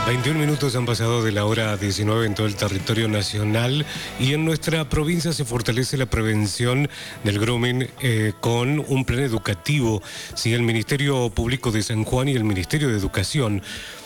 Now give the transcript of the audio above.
21 minutos han pasado de la hora 19 en todo el territorio nacional y en nuestra provincia se fortalece la prevención del grooming con un plan educativo. Sí, el Ministerio Público de San Juan y el Ministerio de Educación